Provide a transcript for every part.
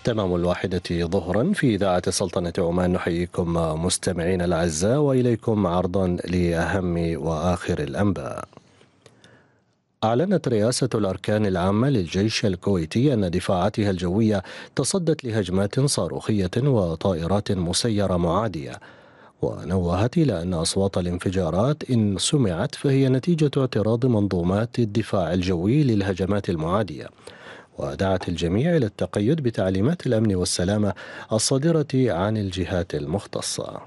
تمام 1 ظهرا في إذاعة سلطنة عمان، نحييكم مستمعين الأعزاء وإليكم عرضا لأهم وآخر الأنباء. أعلنت رئاسة الأركان العامة للجيش الكويتي أن دفاعاتها الجوية تصدت لهجمات صاروخية وطائرات مسيرة معادية، ونوهت إلى أن أصوات الانفجارات إن سمعت فهي نتيجة اعتراض منظومات الدفاع الجوي للهجمات المعادية، ودعت الجميع إلى التقيد بتعليمات الأمن والسلامة الصادرة عن الجهات المختصة.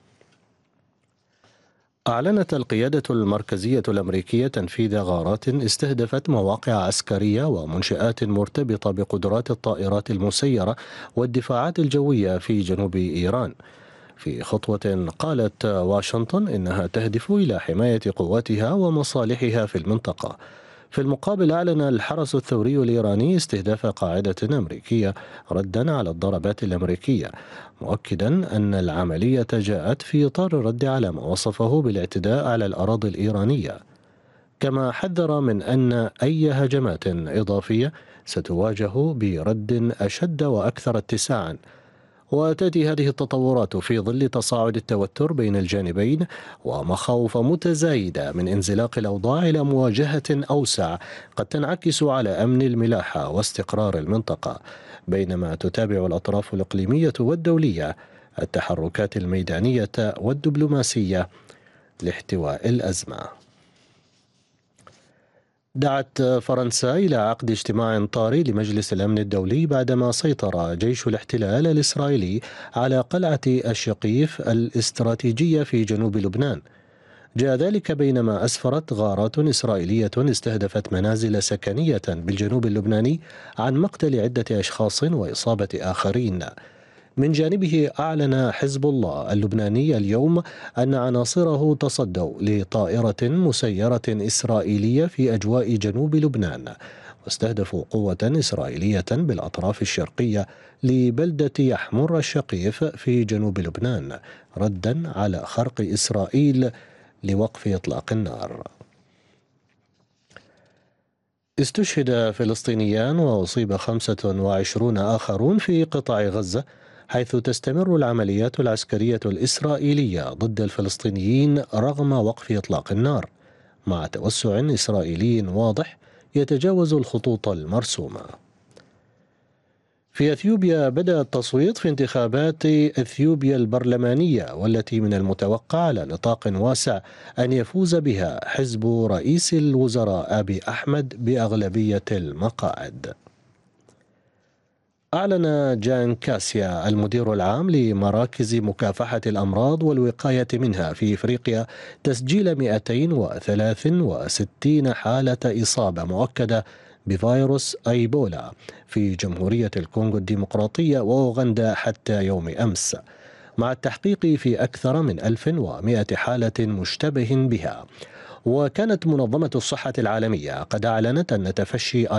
أعلنت القيادة المركزية الأمريكية تنفيذ غارات استهدفت مواقع عسكرية ومنشآت مرتبطة بقدرات الطائرات المسيرة والدفاعات الجوية في جنوب إيران، في خطوة قالت واشنطن إنها تهدف إلى حماية قواتها ومصالحها في المنطقة. في المقابل، أعلن الحرس الثوري الإيراني استهداف قاعدة أمريكية ردا على الضربات الأمريكية، مؤكدا أن العملية جاءت في إطار الرد على ما وصفه بالاعتداء على الأراضي الإيرانية، كما حذر من أن أي هجمات إضافية ستواجه برد أشد وأكثر اتساعا. وتأتي هذه التطورات في ظل تصاعد التوتر بين الجانبين ومخاوف متزايدة من انزلاق الأوضاع إلى مواجهة أوسع قد تنعكس على أمن الملاحة واستقرار المنطقة، بينما تتابع الأطراف الإقليمية والدولية التحركات الميدانية والدبلوماسية لاحتواء الأزمة. دعت فرنسا إلى عقد اجتماع طارئ لمجلس الأمن الدولي بعدما سيطر جيش الاحتلال الإسرائيلي على قلعة الشقيف الاستراتيجية في جنوب لبنان. جاء ذلك بينما أسفرت غارات إسرائيلية استهدفت منازل سكنية بالجنوب اللبناني عن مقتل عدة أشخاص وإصابة آخرين. من جانبه، أعلن حزب الله اللبناني اليوم أن عناصره تصدوا لطائرة مسيرة إسرائيلية في أجواء جنوب لبنان، واستهدفوا قوة إسرائيلية بالأطراف الشرقية لبلدة يحمر الشقيف في جنوب لبنان، ردا على خرق إسرائيل لوقف إطلاق النار. استشهد فلسطينيان وأصيب 25 آخرون في قطاع غزة، حيث تستمر العمليات العسكرية الإسرائيلية ضد الفلسطينيين رغم وقف إطلاق النار، مع توسع إسرائيلي واضح يتجاوز الخطوط المرسومة. في أثيوبيا بدأ التصويت في انتخابات أثيوبيا البرلمانية، والتي من المتوقع على نطاق واسع أن يفوز بها حزب رئيس الوزراء أبي أحمد بأغلبية المقاعد. أعلن جان كاسيا المدير العام لمراكز مكافحة الأمراض والوقاية منها في إفريقيا تسجيل 263 حالة إصابة مؤكدة بفيروس أيبولا في جمهورية الكونغو الديمقراطية وأوغندا حتى يوم أمس، مع التحقيق في أكثر من 1100 حالة مشتبه بها. وكانت منظمة الصحة العالمية قد أعلنت أن تفشي